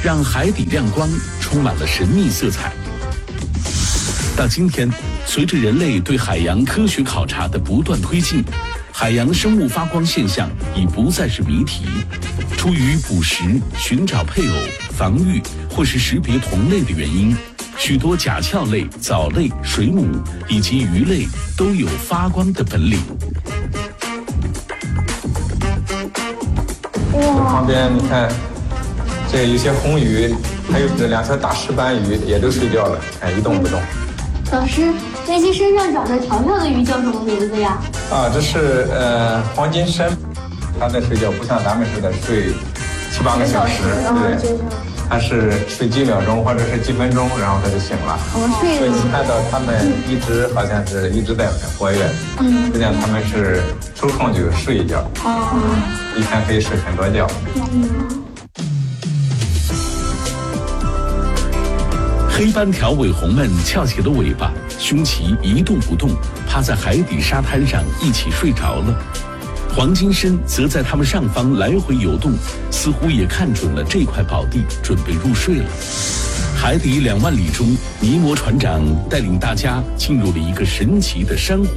让海底亮光充满了神秘色彩。到今天，随着人类对海洋科学考察的不断推进，海洋生物发光现象已不再是谜题。出于捕食、寻找配偶、防御或是识别同类的原因，许多甲壳类、藻类、水母以及鱼类都有发光的本领。 旁边你看，这有些红鱼，还有这2条大石斑鱼也都睡觉了，看一动不动。 老师，那些身上长着条条的鱼叫什么名字呀？ 这是黄金参，它在睡觉不像咱们似的睡7、8个小时，对，它是睡几秒钟或者是几分钟，然后它就醒了。所以你看到它们一直好像是一直在很活跃，实际上它们是抽空就睡一觉，一天可以睡很多觉。 黑斑条尾红们翘起了尾巴，胸鳍一动不动，趴在海底沙滩上一起睡着了。黄金参则在它们上方来回游动，似乎也看准了这块宝地，准备入睡了。海底2万里中，尼摩船长带领大家进入了一个神奇的珊瑚